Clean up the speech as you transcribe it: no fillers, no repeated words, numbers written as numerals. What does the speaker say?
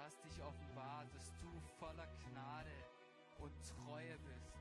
hast dich offenbart, dass du voller Gnade und Treue bist.